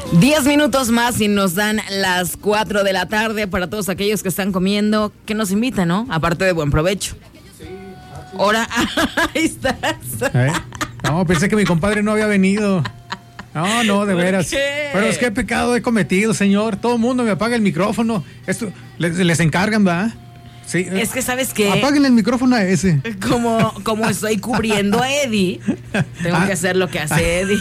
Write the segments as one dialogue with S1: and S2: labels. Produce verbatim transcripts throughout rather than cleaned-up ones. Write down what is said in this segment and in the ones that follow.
S1: Diez minutos más y nos dan las cuatro de la tarde para todos aquellos que están comiendo, que nos invitan, ¿no? Aparte de buen provecho. Ahora, ahí estás.
S2: ¿Eh? No, pensé que mi compadre no había venido. No, no, de veras.
S1: ¿Qué?
S2: Pero es que pecado he cometido, señor. Todo el mundo me apaga el micrófono. Esto les, les encargan, ¿verdad? Sí.
S1: Es que, ¿sabes qué?
S2: Apáguenle el micrófono a ese.
S1: Como, como estoy cubriendo a Eddie, tengo
S2: Ah.
S1: que hacer lo que hace Eddie.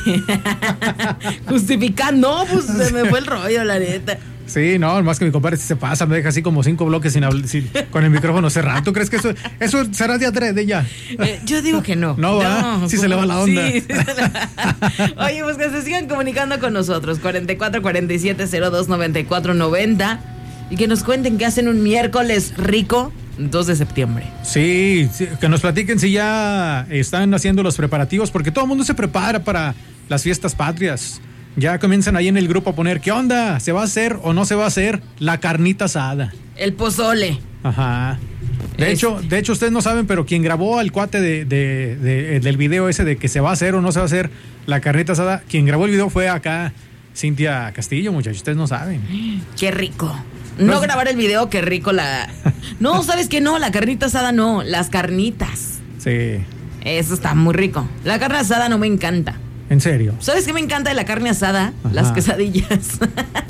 S1: Justificando, no, pues se me fue el rollo, la neta.
S2: Sí, no, más que mi compadre se pasa, me deja así como cinco bloques sin hablar, sin- con el micrófono cerrado. ¿Tú crees que eso, eso será de atrás de ella?
S1: Eh, yo digo que no.
S2: No, ¿verdad? Sí se le va la onda.
S1: Sí, sí se le va. Oye, pues que se sigan comunicando con nosotros. cuarenta y cuatro cuarenta y siete cero dos noventa y cuatro noventa. Y que nos cuenten qué hacen un miércoles rico, dos de septiembre.
S2: Sí, sí, que nos platiquen si ya están haciendo los preparativos, porque todo el mundo se prepara para las fiestas patrias. Ya comienzan ahí en el grupo a poner, ¿qué onda? ¿Se va a hacer o no se va a hacer la carnita asada?
S1: El pozole.
S2: Ajá. De
S1: Este.
S2: hecho, de hecho ustedes no saben, pero quien grabó al cuate de, de- de- del video ese de que se va a hacer o no se va a hacer la carnita asada, quien grabó el video fue acá Cintia Castillo, muchachos, ustedes no saben.
S1: Qué rico. No
S2: Pues-
S1: grabar el video, qué rico la... No, ¿sabes qué? No, la carnita asada no, las carnitas.
S2: Sí,
S1: Eso está muy rico. La carne asada no me encanta.
S2: en serio.
S1: ¿Sabes qué me encanta de la carne asada?
S2: Ajá.
S1: Las quesadillas.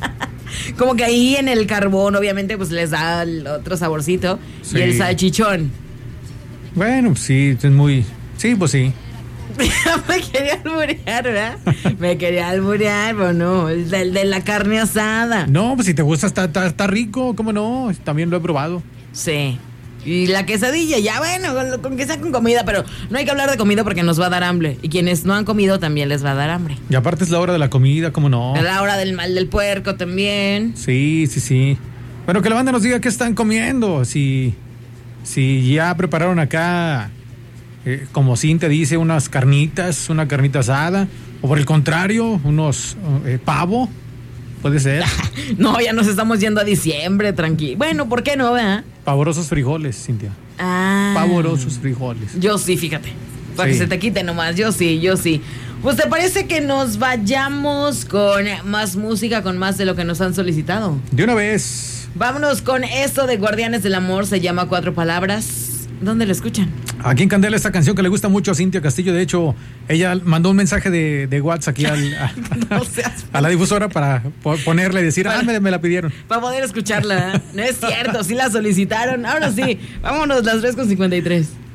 S1: Como que ahí en el carbón, obviamente, pues les da el otro saborcito.
S2: Sí.
S1: Y el salchichón.
S2: Bueno, pues sí, es muy... Sí, pues sí.
S1: Me quería alburear, ¿verdad? Me quería alburear, pero no, el de, el de la carne asada.
S2: No, pues si te gusta, está, está, está rico, ¿cómo no? También lo he probado.
S1: Sí. Y la quesadilla, ya bueno, con, con que sea con comida, pero no hay que hablar de comida porque nos va a dar hambre. Y quienes no han comido también les va a dar hambre.
S2: Y aparte es la hora de la comida, ¿cómo no?
S1: A la hora del mal del puerco también.
S2: Sí, sí, sí. Bueno, que la banda nos diga qué están comiendo. Si, si ya prepararon acá, eh, como Cintia dice, unas carnitas, una carnita asada. O por el contrario, unos eh, pavo. Puede ser.
S1: No, ya nos estamos yendo a diciembre, tranquilo. Bueno, ¿por qué no, verdad?
S2: Pavorosos frijoles, Cintia.
S1: Ah.
S2: Pavorosos frijoles.
S1: Yo sí, fíjate. Para
S2: Sí.
S1: que se te quite nomás. Yo sí, yo sí. Pues te parece que nos vayamos con más música, con más de lo que nos han solicitado.
S2: De una vez.
S1: Vámonos con esto de Guardianes del Amor, se llama Cuatro Palabras. ¿Dónde lo escuchan?
S2: Aquí en Candela, esta canción que le gusta mucho a Cintia Castillo. De hecho, ella mandó un mensaje de, de WhatsApp aquí al, a,
S1: No seas-
S2: a la difusora para po- ponerle y decir, ah, me, me la pidieron.
S1: Para poder escucharla. ¿Eh? No es cierto, sí la solicitaron. Ahora sí, vámonos las tres con cincuenta y tres.